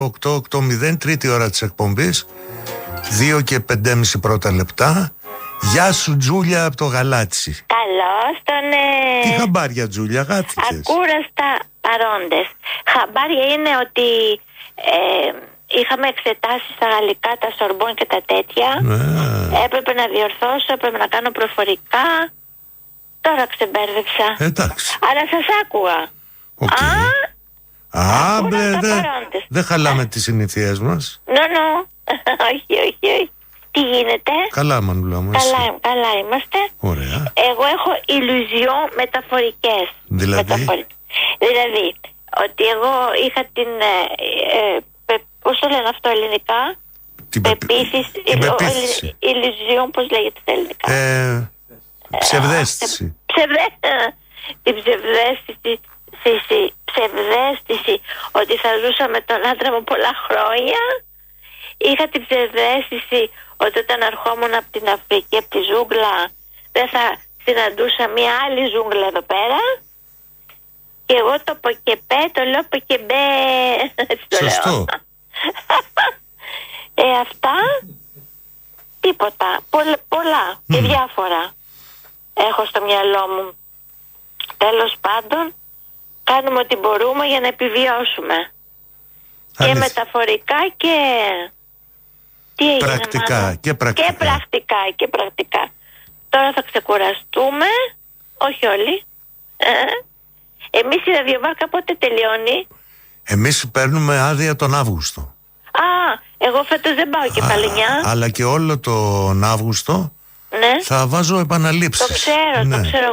8-8-0, τρίτη ώρα της εκπομπής, 2 και 5,5 πρώτα λεπτά. Γεια σου Τζούλια από το Γαλάτσι. Καλώς τον... Τι χαμπάρια Τζούλια, γάθηκες? Ακούραστα παρόντες. Χαμπάρια είναι ότι είχαμε εξετάσει στα γαλλικά, τα Σορμπόν και τα τέτοια. Έπρεπε να διορθώσω, έπρεπε να κάνω προφορικά. Τώρα ξεμπέρδεψα. Εντάξει. Αλλά σας άκουγα. Δεν χαλάμε τις συνήθειές μας. Όχι. Τι γίνεται? Καλά Μανούλα μου. Καλά είμαστε. Ωραία. Εγώ έχω ηλουζιόν μεταφορικές. Δηλαδή ότι εγώ είχα την πώς το λένε αυτό ελληνικά? Την πεποίθηση. Ηλουζιόν, πώς λέγεται στα ελληνικά? Ψευδαίσθηση. Την ψευδαίσθηση ότι θα ζούσα με τον άντρα μου πολλά χρόνια. Είχα την ψευδαίσθηση ότι όταν ερχόμουν από την Αφρική, από τη ζούγκλα, δεν θα συναντούσα μια άλλη ζούγκλα εδώ πέρα. Και εγώ το ποκεπέ, το λέω ποκεμπέ. Σωστό. Αυτά, τίποτα, πολλά και διάφορα έχω στο μυαλό μου. Τέλος πάντων, κάνουμε ό,τι μπορούμε για να επιβιώσουμε. Και μεταφορικά και... Πρακτικά. Και πρακτικά. Τώρα θα ξεκουραστούμε. Όχι όλοι. Εμείς η ραδιοβάρκα πότε τελειώνει? Εμείς παίρνουμε άδεια τον Αύγουστο. Εγώ φέτος δεν πάω κεφαλινιά. Αλλά και όλο τον Αύγουστο θα βάζω επαναλήψεις. Το ξέρω.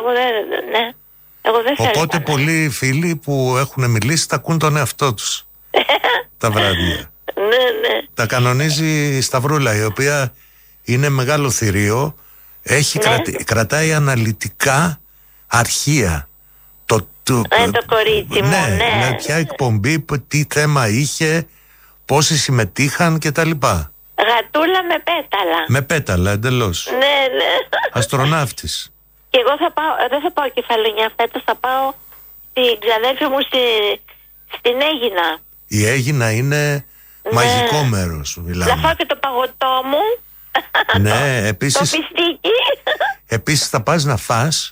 Εγώ δεν θέλω. Οπότε πολλοί φίλοι που έχουν μιλήσει τα ακούν τον εαυτό τους τα βράδια. Ναι. Τα κανονίζει η Σταυρούλα, η οποία είναι μεγάλο θηρίο. Κρατάει αναλυτικά αρχεία. Το κορίτσι μου, ναι. Ποια εκπομπή, τι θέμα είχε, πόσοι συμμετείχαν κτλ. Γατούλα με πέταλα. Με πέταλα, εντελώς. Ναι. Αστροναύτης. Και εγώ δεν θα πάω Κεφαλονιά φέτος, θα πάω στην ξαδέρφη μου στην Αίγινα. Η Αίγινα είναι μαγικό μέρος, μιλάμε. Θα φάω και το παγωτό μου. Ναι, επίσης. Το πιστίκι. Επίσης θα πας να φας.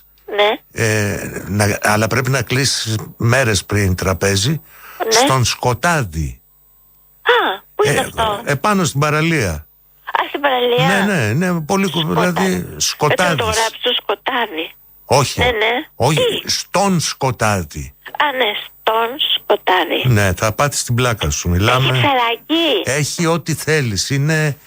Ναι. Αλλά πρέπει να κλείσεις μέρες πριν τραπέζι. Στον Σκοτάδι. Πού είναι αυτό? Επάνω στην παραλία. Στην παραλία. Ναι, πολύ δηλαδή Σκοτάδι. Το γράψει στο Σκοτάδι. Όχι. Ναι. Όχι, στον Σκοτάδι. Ναι, στον Σκοτάδι. Ναι, θα πάτε στην πλάκα σου. Μιλάμε. Έχει ψαράκι. Έχει ό,τι θέλεις. Είναι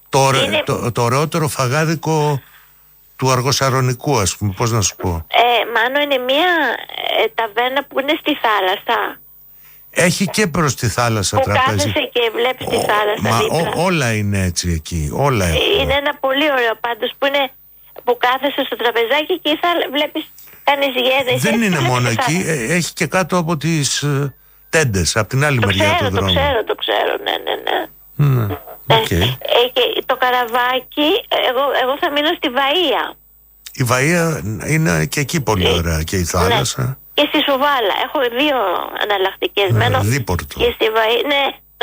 το ωραιότερο φαγάδικο του Αργοσαρονικού, ας πούμε. Πώς να σου πω? Μάνο, είναι μια ταβέρνα που είναι στη θάλασσα. Έχει και προς τη θάλασσα που τραπέζι. Κάθεσαι και βλέπεις τη θάλασσα δίπλα. Όλα είναι έτσι εκεί. Όλα είναι ένα πολύ ωραίο πάντως που κάθεσαι στο τραπεζάκι και βλέπεις, κάνεις γέδες. Δεν είναι μόνο εκεί. Έχει και κάτω από τις τέντες, από την άλλη μεριά του δρόμου. Το ξέρω, ναι. Okay. Και το καραβάκι, εγώ θα μείνω στη Βαΐα. Η Βαΐα είναι και εκεί πολύ ωραία, και η θάλασσα. Ναι. Και στη Σουβάλα. Έχω 2 εναλλακτικές. Μένω δίπορτο. Και στη Βαΐα, ναι.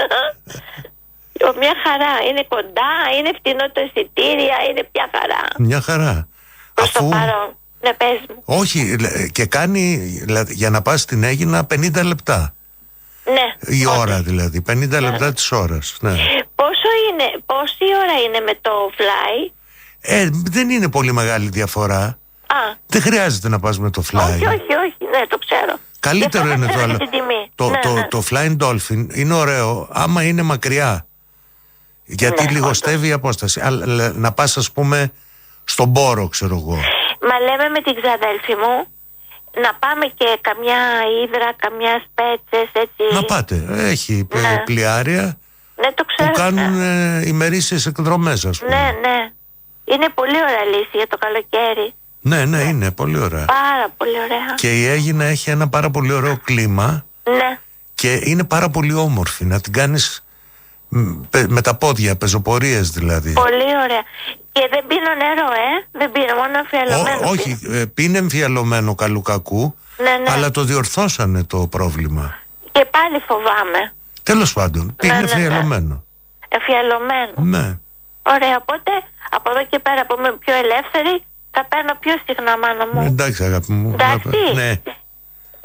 Μια χαρά. Είναι κοντά, είναι φτηνό το εισιτήρια, είναι μια χαρά. Μια χαρά. Προς το παρόν. Ναι, πες μου. Όχι, και κάνει για να πας στην Αίγινα 50 λεπτά. Ναι. Η ώρα δηλαδή, 50 λεπτά της ώρας. Ναι. Πόση ώρα είναι με το Fly? Δεν είναι πολύ μεγάλη διαφορά. Δεν χρειάζεται να πας με το Fly. Όχι, ναι, το ξέρω. Καλύτερο είναι το άλλο. Το Flying Dolphin είναι ωραίο άμα είναι μακριά. Γιατί λιγοστεύει η απόσταση. Αλλά να πας, ας πούμε, στον Πόρο, ξέρω εγώ. Μα λέμε με την ξαδέλφη μου να πάμε και καμιά ύδρα, καμιά Σπέτσες, έτσι. Να πάτε. Έχει πλοιάρια. Ναι, το ξέρω. Που κάνουν ημερήσιες εκδρομές, ας πούμε. Ναι. Είναι πολύ ωραία λύση για το καλοκαίρι. Ναι, είναι πολύ ωραία. Πάρα πολύ ωραία. Και η Αίγινα έχει ένα πάρα πολύ ωραίο κλίμα. Ναι. Και είναι πάρα πολύ όμορφη. Να την κάνεις με τα πόδια, πεζοπορίες δηλαδή. Πολύ ωραία. Και δεν πίνω νερό, δεν πίνω, μόνο εμφιαλωμένο. Όχι, πίνε εμφιαλωμένο καλού κακού. Ναι. Αλλά το διορθώσανε το πρόβλημα. Και πάλι φοβάμαι. Τέλος πάντων, είναι εφιαλωμένο. Εφιαλωμένο. Ναι. Ωραία, οπότε από εδώ και πέρα που είμαι πιο ελεύθερη θα παίρνω πιο συχνά, μάνα μου. Εντάξει, αγάπη μου. Εντάξει. Ναι.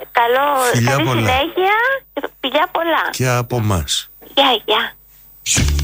Καλή πολλά. συνέχεια και φιλιά πολλά. Και από εμάς. Γεια, γεια.